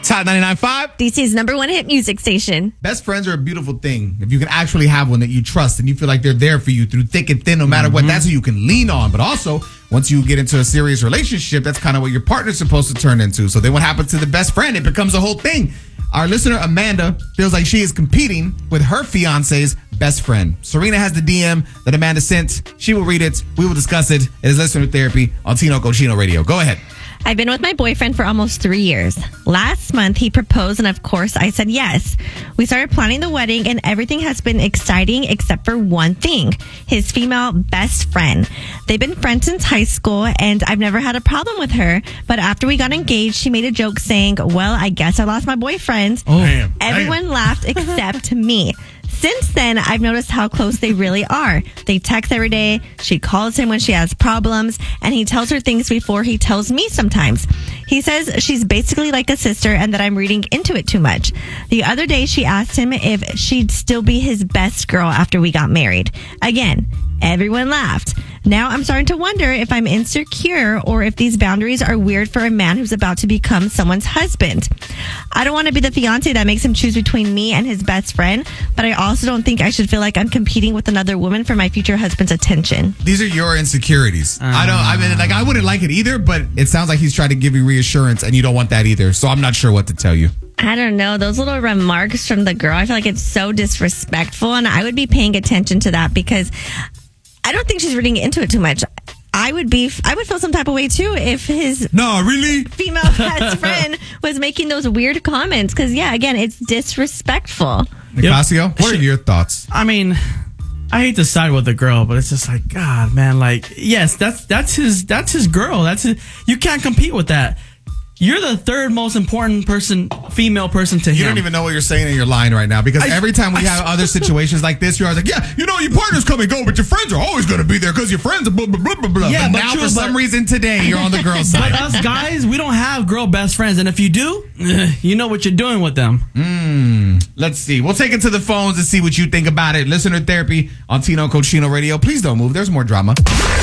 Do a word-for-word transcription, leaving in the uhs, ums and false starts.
Hot ninety-nine point five. D C's number one hit music station. Best friends are a beautiful thing. If you can actually have one that you trust and you feel like they're there for you through thick and thin, no matter mm-hmm. what, that's who you can lean on. But also, once you get into a serious relationship, that's kind of what your partner's supposed to turn into. So then what happens to the best friend? It becomes a whole thing. Our listener, Amanda, feels like she is competing with her fiance's best friend. Serena has the D M that Amanda sent. She will read it. We will discuss it. It is Listener Therapy on Tino Cochino Radio. Go ahead. I've been with my boyfriend for almost three years. Last month, he proposed, and of course, I said yes. We started planning the wedding, and everything has been exciting except for one thing, his female best friend. They've been friends since high school, and I've never had a problem with her. But after we got engaged, she made a joke saying, well, I guess I lost my boyfriend. Oh, damn. Everyone Damn. laughed except me. Since then, I've noticed how close they really are. They text every day. She calls him when she has problems, and he tells her things before he tells me sometimes. He says she's basically like a sister and that I'm reading into it too much. The other day, she asked him if she'd still be his best girl after we got married. Again, everyone laughed. Now I'm starting to wonder if I'm insecure or if these boundaries are weird for a man who's about to become someone's husband. I don't want to be the fiance that makes him choose between me and his best friend, but I also don't think I should feel like I'm competing with another woman for my future husband's attention. These are your insecurities. Uh, I don't, I mean, like, I wouldn't like it either, but it sounds like he's trying to give you reassurance and you don't want that either. So I'm not sure what to tell you. I don't know. Those little remarks from the girl, I feel like it's so disrespectful, and I would be paying attention to that because I don't think she's reading into it too much. I would be, I would feel some type of way too if his no, really female best friend was making those weird comments. Because yeah, again, it's disrespectful. Nicasio, yep. What are your thoughts? I mean, I hate to side with the girl, but it's just like, God, man, like, yes, that's that's his that's his girl. That's his, you can't compete with that. You're the third most important person, female person to him. You don't even know what you're saying and you're lying right now because I, every time we I, have other situations like this, you're always like, yeah, you know, your partners come and go, but your friends are always going to be there because your friends are blah, blah, blah, blah, blah. Yeah, but, but now true, for but, some reason today, you're on the girl side. But us guys, we don't have girl best friends. And if you do, you know what you're doing with them. Mm, let's see. We'll take it to the phones and see what you think about it. Listener Therapy on Tino Cochino Radio. Please don't move. There's more drama.